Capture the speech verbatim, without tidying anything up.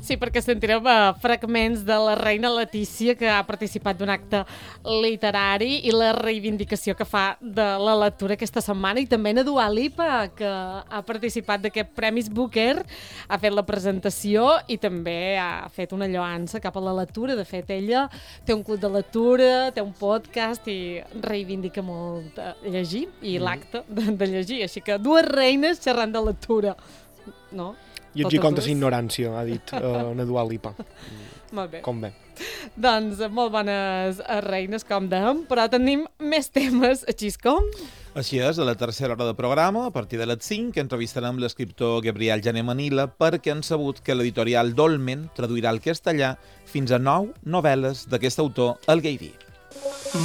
Sí, perquè sentirem uh, fragments de la reina Letícia, que ha participat d'un acte literari, i la reivindicació que fa de la lectura aquesta setmana, i també na Dua Lipa, que ha participat d'aquest Premis Booker, ha fet la presentació i també ha fet una lloança cap a la lectura. De fet, ella té un club de lectura, té un podcast i reivindica molt llegir i mm. l'acte de, de llegir. Així que dues reines xerrant de lectura, no? I ets hi contra ignorància, ha dit uh, na Dua Lipa. Molt bé. Com bé. Doncs molt bones reines, com dèiem, però tenim més temes, així com... Així és, a la tercera hora de programa, a partir de les cinc, entrevistarem l'escriptor Gabriel Jané Manila perquè han sabut que l'editorial Dolmen traduirà al castellà fins a nou novel·les d'aquest autor, el Gairí.